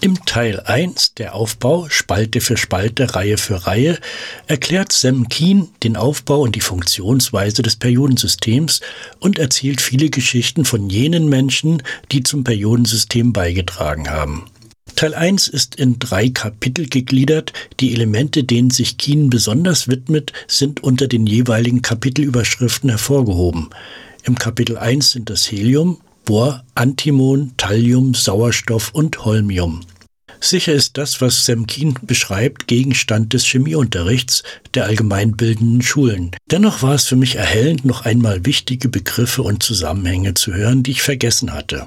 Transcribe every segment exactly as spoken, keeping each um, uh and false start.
Im Teil eins, der Aufbau, Spalte für Spalte, Reihe für Reihe, erklärt Sam Keen den Aufbau und die Funktionsweise des Periodensystems und erzählt viele Geschichten von jenen Menschen, die zum Periodensystem beigetragen haben. Teil eins ist in drei Kapitel gegliedert. Die Elemente, denen sich Keen besonders widmet, sind unter den jeweiligen Kapitelüberschriften hervorgehoben. Im Kapitel eins sind das Helium, Bohr, Antimon, Thallium, Sauerstoff und Holmium. Sicher ist das, was Sam Keen beschreibt, Gegenstand des Chemieunterrichts der allgemeinbildenden Schulen. Dennoch war es für mich erhellend, noch einmal wichtige Begriffe und Zusammenhänge zu hören, die ich vergessen hatte.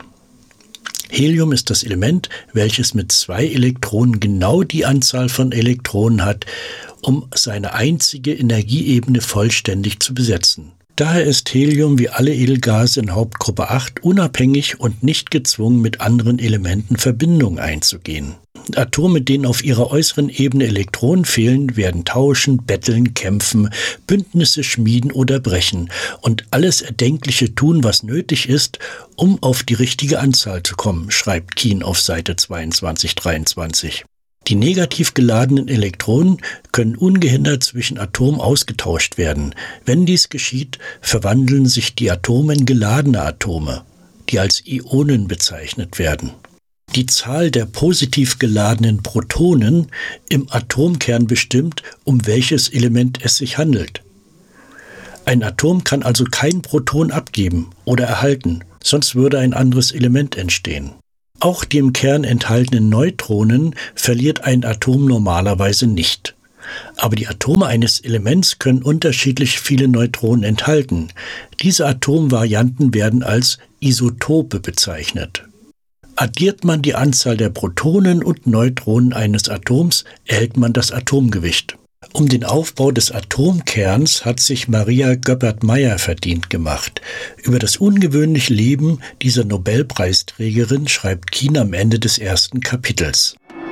Helium ist das Element, welches mit zwei Elektronen genau die Anzahl von Elektronen hat, um seine einzige Energieebene vollständig zu besetzen. Daher ist Helium wie alle Edelgase in Hauptgruppe acht unabhängig und nicht gezwungen, mit anderen Elementen Verbindungen einzugehen. Atome, denen auf ihrer äußeren Ebene Elektronen fehlen, werden tauschen, betteln, kämpfen, Bündnisse schmieden oder brechen und alles Erdenkliche tun, was nötig ist, um auf die richtige Anzahl zu kommen, schreibt Keen auf Seite zweiundzwanzig dreiundzwanzig. Die negativ geladenen Elektronen können ungehindert zwischen Atomen ausgetauscht werden. Wenn dies geschieht, verwandeln sich die Atome in geladene Atome, die als Ionen bezeichnet werden. Die Zahl der positiv geladenen Protonen im Atomkern bestimmt, um welches Element es sich handelt. Ein Atom kann also kein Proton abgeben oder erhalten, sonst würde ein anderes Element entstehen. Auch die im Kern enthaltenen Neutronen verliert ein Atom normalerweise nicht. Aber die Atome eines Elements können unterschiedlich viele Neutronen enthalten. Diese Atomvarianten werden als Isotope bezeichnet. Addiert man die Anzahl der Protonen und Neutronen eines Atoms, erhält man das Atomgewicht. Um den Aufbau des Atomkerns hat sich Maria Goeppert-Mayer verdient gemacht. Über das ungewöhnliche Leben dieser Nobelpreisträgerin schreibt Keen am Ende des ersten Kapitels.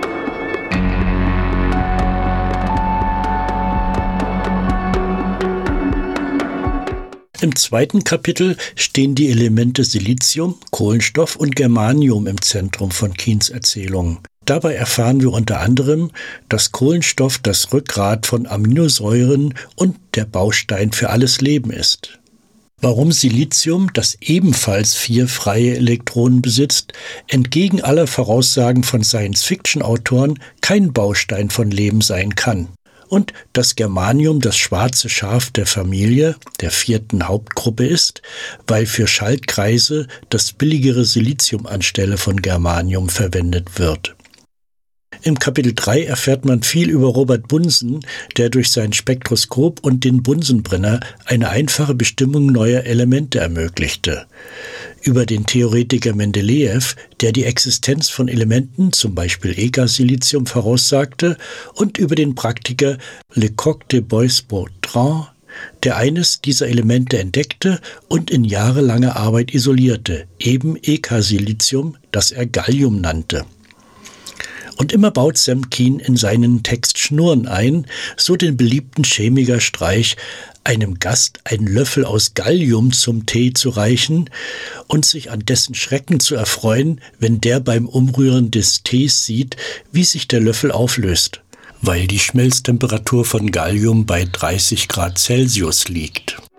Im zweiten Kapitel stehen die Elemente Silizium, Kohlenstoff und Germanium im Zentrum von Keens Erzählung. Dabei erfahren wir unter anderem, dass Kohlenstoff das Rückgrat von Aminosäuren und der Baustein für alles Leben ist. Warum Silizium, das ebenfalls vier freie Elektronen besitzt, entgegen aller Voraussagen von Science-Fiction-Autoren kein Baustein von Leben sein kann. Und dass Germanium das schwarze Schaf der Familie, der vierten Hauptgruppe ist, weil für Schaltkreise das billigere Silizium anstelle von Germanium verwendet wird. Im Kapitel drei erfährt man viel über Robert Bunsen, der durch sein Spektroskop und den Bunsenbrenner eine einfache Bestimmung neuer Elemente ermöglichte. Über den Theoretiker Mendelejew, der die Existenz von Elementen, zum Beispiel Eka-Silizium, voraussagte, und über den Praktiker Lecoq de Bois-Bertrand, der eines dieser Elemente entdeckte und in jahrelanger Arbeit isolierte, eben Eka-Silizium, das er Gallium nannte. Und immer baut Sam Keen in seinen Text Schnurren ein, so den beliebten Chemikerstreich, einem Gast einen Löffel aus Gallium zum Tee zu reichen und sich an dessen Schrecken zu erfreuen, wenn der beim Umrühren des Tees sieht, wie sich der Löffel auflöst, weil die Schmelztemperatur von Gallium bei dreißig Grad Celsius liegt.